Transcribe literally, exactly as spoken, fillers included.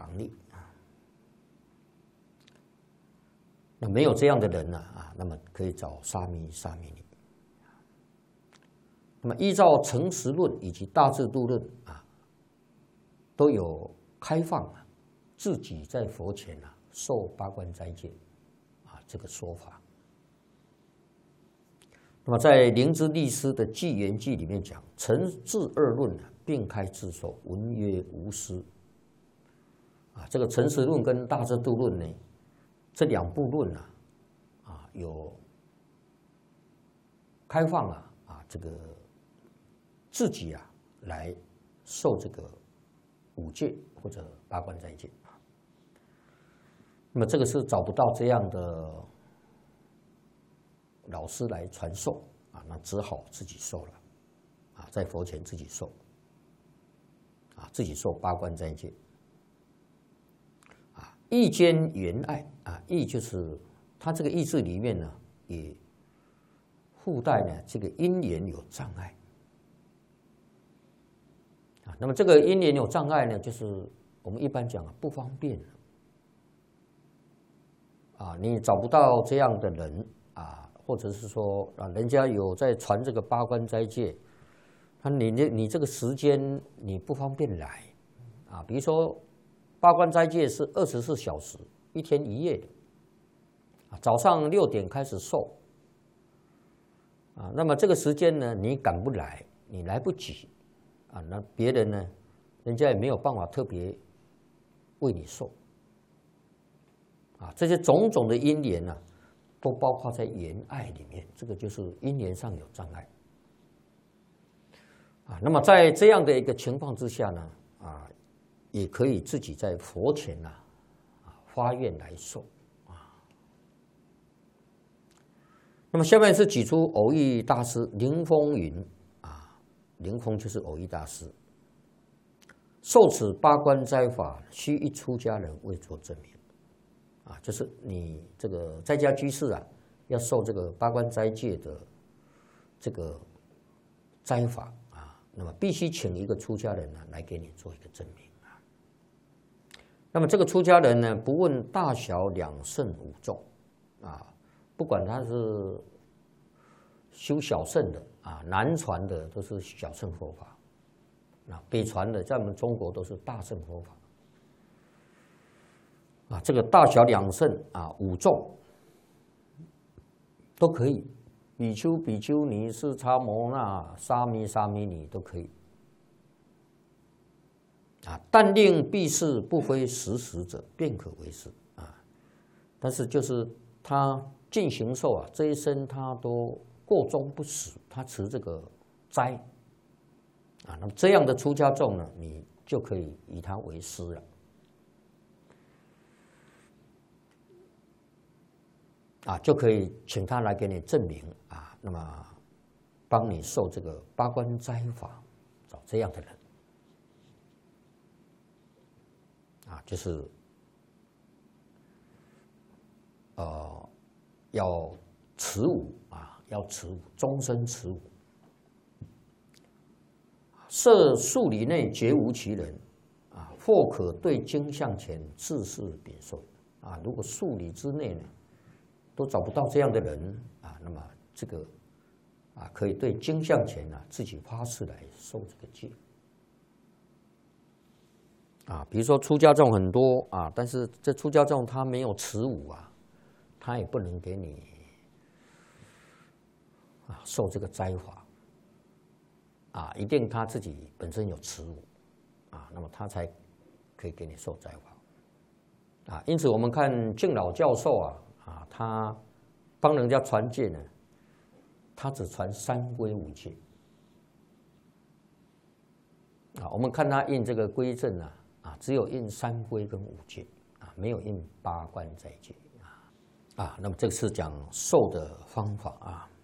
行力啊。那没有这样的人呢啊，那么可以找沙弥、沙弥尼。那么依照诚实论以及大智度论啊，都有开放啊，自己在佛前啊受八关斋戒啊这个说法。那么在灵芝律师的纪元记里面讲，诚智二论啊并开自受，文曰无失。啊，这个诚实论跟大智度论呢，这两部论啊，啊有开放啊啊这个自己啊来受这个五戒或者八关斋戒。那么这个是找不到这样的老师来传授啊，那只好自己受了啊，在佛前自己受啊，自己受八关斋戒啊。意兼缘爱啊，意就是它这个意字里面呢，也附带呢这个因缘有障碍啊。那么这个因缘有障碍呢，就是我们一般讲啊不方便啊，你找不到这样的人啊。或者是说啊，人家有在传这个八关斋戒，他你你你这个时间你不方便来啊。比如说八关斋戒是二十四小时，一天一夜的啊，早上六点开始受啊，那么这个时间呢，你赶不来，你来不及啊，那别人呢，人家也没有办法特别为你受啊，这些种种的因缘呢、啊。都包括在缘爱里面，这个就是因缘上有障碍啊。那么在这样的一个情况之下呢，啊，也可以自己在佛前呐、啊，啊发愿来受啊。那么下面是举出偶益大师灵峰云啊，灵峰就是偶益大师，受此八关斋法，须一出家人为作证明。啊，就是你这个在家居士啊，要受这个八关斋戒的这个斋法啊，那么必须请一个出家人呢来给你做一个证明啊。那么这个出家人呢，不问大小两乘五众啊，不管他是修小乘的啊，南传的都是小乘佛法，啊，北传的在我们中国都是大乘佛法。啊，这个大小两乘啊，五众都可以，比丘、比丘尼、释迦牟那、沙弥、沙弥尼都可以。啊，但令必是不非实时者，便可为是啊。但是就是他进行受啊，这一生他都过终不死，他持这个斋啊，那么这样的出家众呢，你就可以以他为师了。啊，就可以请他来给你证明啊，那么帮你受这个八关斋法，找这样的人啊，就是呃要持五啊，要持五，终身持五。设数里内绝无其人啊，或可对经像前自是禀受啊。如果数里之内呢，都找不到这样的人啊，那么这个啊，可以对经像前啊自己发誓来受这个戒啊。比如说出家众很多啊，但是这出家众他没有持五啊，他也不能给你啊受这个斋法啊，一定他自己本身有持五啊，那么他才可以给你受斋法啊。因此我们看净老教授啊。啊，他帮人家传戒呢，他只传三皈五戒啊。我们看他印这个皈证啊，啊，只有印三皈跟五戒啊，没有印八关斋戒啊啊。那么这个是讲受的方法啊。